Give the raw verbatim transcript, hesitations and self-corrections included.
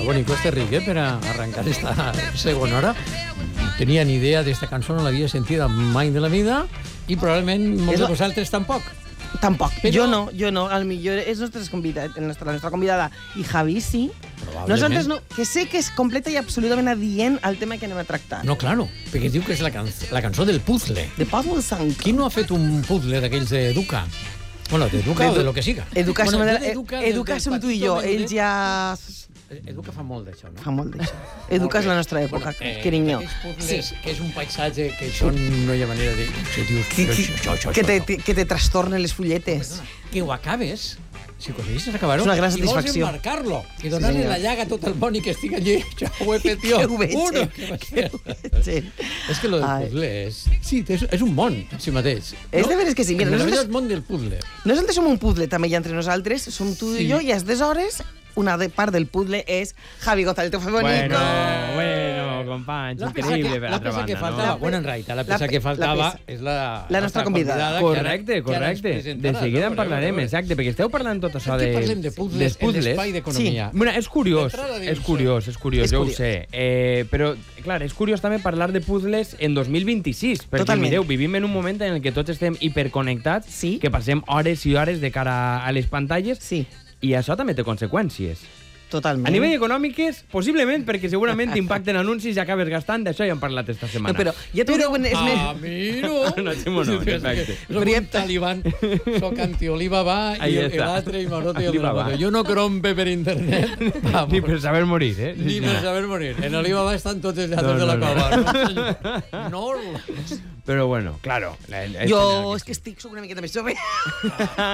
Era bonico este ric, eh, per a arrencar esta segona hora. No tenia ni idea d'esta cançó, no l'havia sentida mai de la vida i probablement molts de vosaltres tampoc. Tampoc. Però... Jo no, jo no. Al millor és nostres convidat, la nostra, la nostra convidada i Javi sí. Nosaltres no, que sé que és completa i absolutament adient al tema que anem a tractar. No, claro, perquè diu que és la, can la cançó del puzzle. De Puzzle Song. Qui no ha fet un puzzle d'aquells d'Educa? Bueno, d'Educa o de lo que siga. Educa, bueno, som, de, Educa, Educa som tu i jo. Ells ja... Educa fa molt d'això, no? Fa molt d'això. Educa és la nostra època, bueno, eh, cariño. Sí. Que és un paisatge que això no hi ha manera de... Que, que, que, que, te, que te trastornen les fulletes. Perdona, que ho acabes... Si aconseguissis acabar-ho, és una gran i vols satisfacció. Emmarcar-lo, i donar-li sí, la llaga a tot el món i que estigui allí. Ja ho he fet jo. Que ho veig, Uno, que ho veig. És que lo del puzzle és... Sí, és, és un món en si mateix. És de veres que sí. Mira, el nosaltres... món del puzzle. Nosaltres som un puzzle també ja entre nosaltres, som tu sí. i jo, i a des hores una de part del puzzle és Javi González, teu bonito. Bueno, bueno, companys, increïble per altra banda. La peça que faltava, bueno, en realitat, la peça que faltava és la, la nostra convidada. Correcte, correcte. De seguida en parlarem, exacte, perquè esteu parlant tot això de... Parlem de puzzles en l'espai d'economia. Sí, bueno, és curiós, és curiós, és curiós, jo ho sé. Eh, però, clar, és curiós també parlar de puzzles en dos mil vint-i-sis, perquè, mireu, vivim en un moment en què tots estem hiperconnectats, sí. que passem hores i hores de cara a les pantalles, sí. i això també té conseqüències. Totalment. A nivell econòmiques, possiblement, perquè segurament t'impacten anuncis i acabes gastant, d'això ja hem parlat esta setmana. No, però ja t'ho diuen... És més... A mi no! No, Ximo, no, exacte. Soc un talibán, soc anti-Olivaba i l'altre i Marote i el Marote. Jo no crompe per internet. Ni per saber morir, eh? Ni per saber morir. En Olivaba estan tots els llatos de la cova. No! Però bueno, claro. Jo és que estic una miqueta més jove.